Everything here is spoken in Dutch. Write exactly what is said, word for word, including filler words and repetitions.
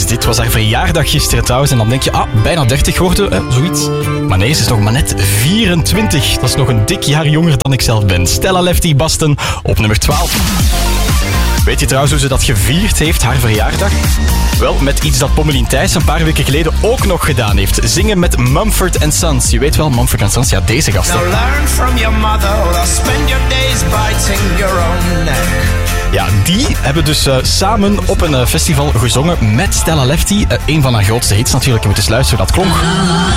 dit was haar verjaardag gisteren trouwens. En dan denk je, ah, bijna dertig geworden, eh, zoiets. Maar nee, ze is nog maar net vierentwintig. Dat is nog een dik jaar jonger dan ik zelf ben. Stella Lefty Basten op nummer twaalf. Weet je trouwens hoe ze dat gevierd heeft, haar verjaardag? Wel, met iets dat Pommelien Thijs een paar weken geleden ook nog gedaan heeft. Zingen met Mumford and Sons. Je weet wel, Mumford and Sons, ja, deze gasten. Now learn from your mother, or spend your days biting your own neck. Ja, die hebben dus uh, samen op een uh, festival gezongen met Stella Lefty. Uh, een van haar grootste hits natuurlijk, je moet eens luisteren, dat klonk.